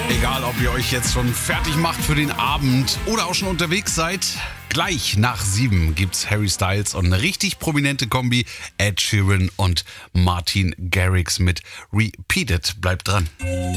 Egal, ob ihr euch jetzt schon fertig macht für den Abend oder auch schon unterwegs seid, gleich nach 7 gibt's Harry Styles und eine richtig prominente Kombi, Ed Sheeran und Martin Garrix mit Repeated. Bleibt dran.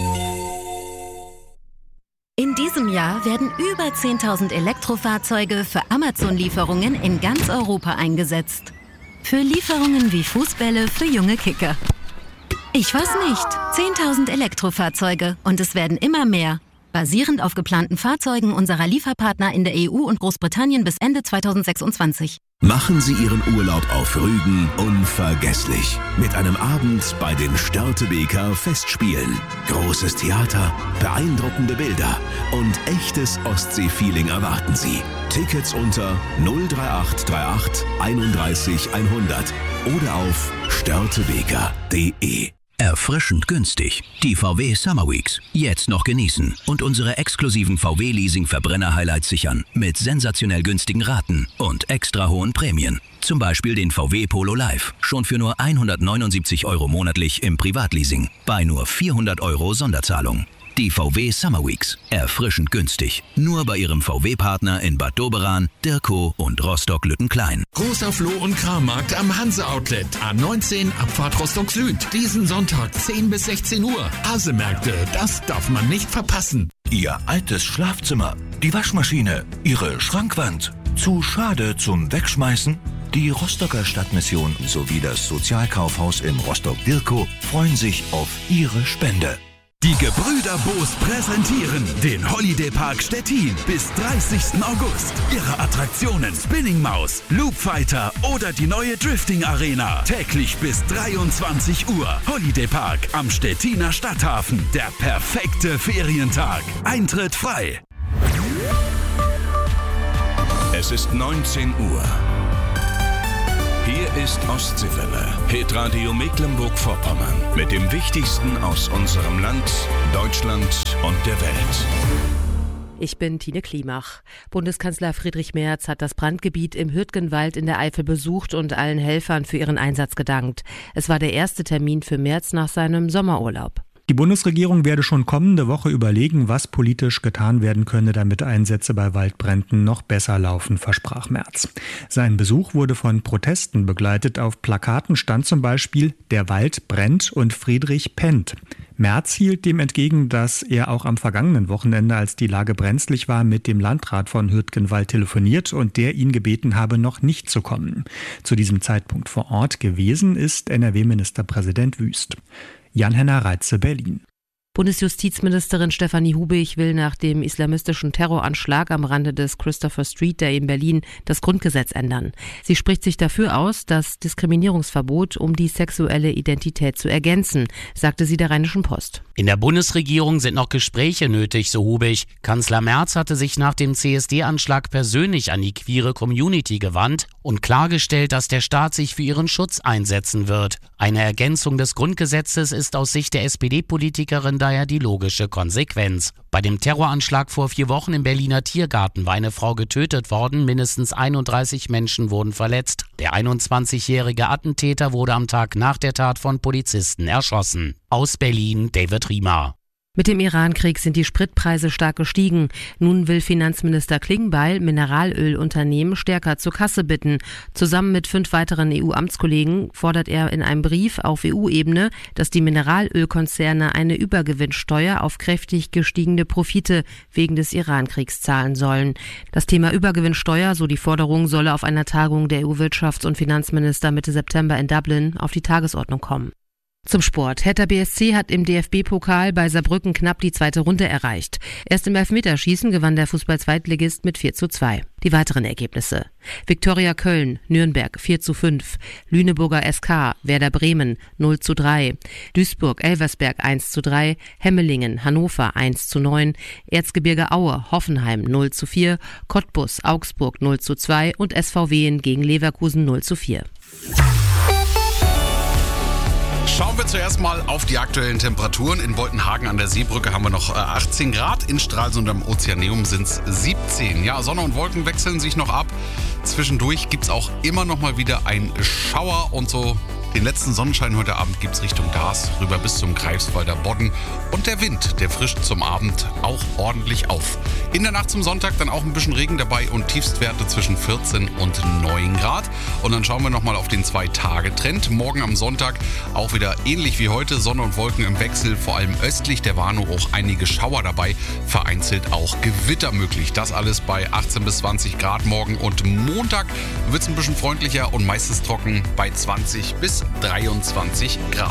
In diesem Jahr werden über 10.000 Elektrofahrzeuge für Amazon-Lieferungen in ganz Europa eingesetzt. Für Lieferungen wie Fußbälle für junge Kicker. Ich weiß nicht, 10.000 Elektrofahrzeuge und es werden immer mehr. Basierend auf geplanten Fahrzeugen unserer Lieferpartner in der EU und Großbritannien bis Ende 2026. Machen Sie Ihren Urlaub auf Rügen unvergesslich. Mit einem Abend bei den Störtebeker Festspielen. Großes Theater, beeindruckende Bilder und echtes Ostsee-Feeling erwarten Sie. Tickets unter 03838 31 100 oder auf störtebeker.de. Erfrischend günstig. Die VW Summer Weeks. Jetzt noch genießen und unsere exklusiven VW-Leasing-Verbrenner-Highlights sichern. Mit sensationell günstigen Raten und extra hohen Prämien. Zum Beispiel den VW Polo Live. Schon für nur 179 € monatlich im Privatleasing. Bei nur 400 € Sonderzahlung. Die VW Summer Weeks. Erfrischend günstig. Nur bei Ihrem VW-Partner in Bad Doberan, Dirkow und Rostock-Lüttenklein. Großer Floh- und Krammarkt am Hanse-Outlet. A19, Abfahrt Rostock-Süd. Diesen Sonntag 10 bis 16 Uhr. Hase-Märkte, das darf man nicht verpassen. Ihr altes Schlafzimmer, die Waschmaschine, Ihre Schrankwand. Zu schade zum Wegschmeißen? Die Rostocker Stadtmission sowie das Sozialkaufhaus in Rostock-Dirkow freuen sich auf Ihre Spende. Die Gebrüder Boos präsentieren den Holiday Park Stettin bis 30. August. Ihre Attraktionen Spinning Maus, Loop Fighter oder die neue Drifting Arena. Täglich bis 23 Uhr. Holiday Park am Stettiner Stadthafen. Der perfekte Ferientag. Eintritt frei. Es ist 19 Uhr. Hier ist Ostseewelle, Hitradio Mecklenburg-Vorpommern. Mit dem Wichtigsten aus unserem Land, Deutschland und der Welt. Ich bin Tine Klimach. Bundeskanzler Friedrich Merz hat das Brandgebiet im Hürtgenwald in der Eifel besucht und allen Helfern für ihren Einsatz gedankt. Es war der erste Termin für Merz nach seinem Sommerurlaub. Die Bundesregierung werde schon kommende Woche überlegen, was politisch getan werden könne, damit Einsätze bei Waldbränden noch besser laufen, versprach Merz. Sein Besuch wurde von Protesten begleitet. Auf Plakaten stand zum Beispiel „Der Wald brennt und Friedrich pennt". Merz hielt dem entgegen, dass er auch am vergangenen Wochenende, als die Lage brenzlig war, mit dem Landrat von Hürtgenwald telefoniert und der ihn gebeten habe, noch nicht zu kommen. Zu diesem Zeitpunkt vor Ort gewesen ist NRW-Ministerpräsident Wüst. Jan-Henner Reitze, Berlin. Bundesjustizministerin Stefanie Hubig will nach dem islamistischen Terroranschlag am Rande des Christopher Street Day in Berlin das Grundgesetz ändern. Sie spricht sich dafür aus, das Diskriminierungsverbot um die sexuelle Identität zu ergänzen, sagte sie der Rheinischen Post. In der Bundesregierung sind noch Gespräche nötig, so Hubig. Kanzler Merz hatte sich nach dem CSD-Anschlag persönlich an die queere Community gewandt und klargestellt, dass der Staat sich für ihren Schutz einsetzen wird. Eine Ergänzung des Grundgesetzes ist aus Sicht der SPD-Politikerin daher die logische Konsequenz. Bei dem Terroranschlag vor 4 Wochen im Berliner Tiergarten war eine Frau getötet worden, mindestens 31 Menschen wurden verletzt. Der 21-jährige Attentäter wurde am Tag nach der Tat von Polizisten erschossen. Aus Berlin, David Riemer. Mit dem Iran-Krieg sind die Spritpreise stark gestiegen. Nun will Finanzminister Klingbeil Mineralölunternehmen stärker zur Kasse bitten. Zusammen mit 5 weiteren EU-Amtskollegen fordert er in einem Brief auf EU-Ebene, dass die Mineralölkonzerne eine Übergewinnsteuer auf kräftig gestiegene Profite wegen des Iran-Kriegs zahlen sollen. Das Thema Übergewinnsteuer, so die Forderung, solle auf einer Tagung der EU-Wirtschafts- und Finanzminister Mitte September in Dublin auf die Tagesordnung kommen. Zum Sport. Hertha BSC hat im DFB-Pokal bei Saarbrücken knapp die 2. Runde erreicht. Erst im Elfmeterschießen gewann der Fußball-Zweitligist mit 4:2. Die weiteren Ergebnisse: Viktoria Köln, Nürnberg 4:5, Lüneburger SK, Werder Bremen 0:3, Duisburg-Elversberg 1:3, Hemmelingen, Hannover 1:9, Erzgebirge Aue, Hoffenheim 0:4, Cottbus, Augsburg 0:2 und SV Wien gegen Leverkusen 0:4. Schauen wir zuerst mal auf die aktuellen Temperaturen. In Boltenhagen an der Seebrücke haben wir noch 18 Grad. In Stralsund am Ozeaneum sind es 17. Ja, Sonne und Wolken wechseln sich noch ab. Zwischendurch gibt es auch immer noch mal wieder einen Schauer und so Den letzten Sonnenschein heute Abend gibt's Richtung Dars, rüber bis zum Greifswalder Bodden. Und der Wind, der frischt zum Abend auch ordentlich auf. In der Nacht zum Sonntag dann auch ein bisschen Regen dabei und Tiefstwerte zwischen 14 und 9 Grad. Und dann schauen wir nochmal auf den 2-Tage-Trend. Morgen am Sonntag auch wieder ähnlich wie heute, Sonne und Wolken im Wechsel, vor allem östlich der Warnow auch einige Schauer dabei, vereinzelt auch Gewitter möglich. Das alles bei 18 bis 20 Grad morgen und Montag wird es ein bisschen freundlicher und meistens trocken bei 20 bis 23 Grad.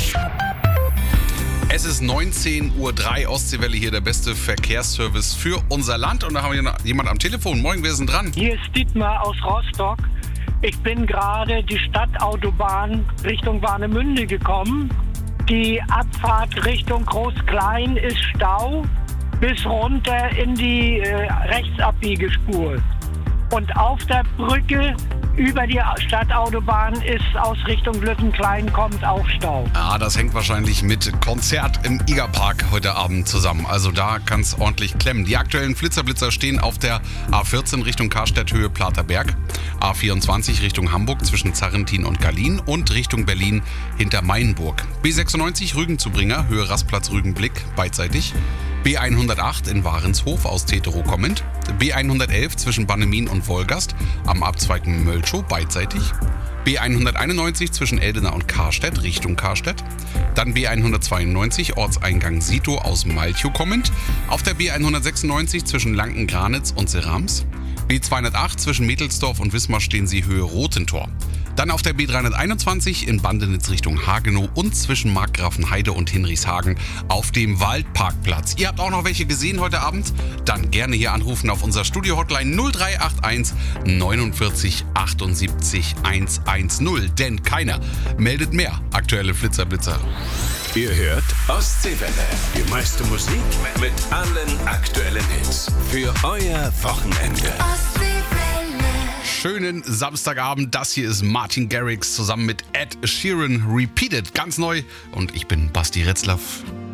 Es ist 19:03 Uhr, Ostseewelle hier, der beste Verkehrsservice für unser Land. Und da haben wir jemand am Telefon. Moin, wer ist denn dran? Hier ist Dietmar aus Rostock. Ich bin gerade die Stadtautobahn Richtung Warnemünde gekommen. Die Abfahrt Richtung Groß-Klein ist Stau bis runter in die Rechtsabbiegespur. Und auf der Brücke über die Stadtautobahn ist aus Richtung Lüttenklein kommt auch Stau. Ah, das hängt wahrscheinlich mit Konzert im Igerpark heute Abend zusammen. Also da kann es ordentlich klemmen. Die aktuellen Flitzer stehen auf der A14 Richtung Karstadt Höhe Platerberg, A24 Richtung Hamburg zwischen Zarrentin und Gallien und Richtung Berlin hinter Mainburg. B96 Rügen-Zubringer Höhe Rastplatz Rügenblick beidseitig. B108 in Warenshof aus Teterow kommend, B111 zwischen Bannemin und Wolgast am Abzweig Mölschow beidseitig, B191 zwischen Eldena und Karstedt Richtung Karstedt, dann B192 Ortseingang Sito aus Malchow kommend, auf der B196 zwischen Lanken-Granitz und Serams, B208 zwischen Mädelsdorf und Wismar stehen sie Höhe Rotentor. Dann auf der B321 in Bandenitz Richtung Hagenow und zwischen Markgrafenheide und Hinrichshagen auf dem Waldparkplatz. Ihr habt auch noch welche gesehen heute Abend? Dann gerne hier anrufen auf unser Studio-Hotline 0381 49 78 110. Denn keiner meldet mehr aktuelle Flitzer-Blitzer. Ihr hört Ostseewelle. Die meiste Musik mit allen aktuellen Hits. Für euer Wochenende. Schönen Samstagabend, das hier ist Martin Garrix zusammen mit Ed Sheeran Repeated, ganz neu und ich bin Basti Retzlaff.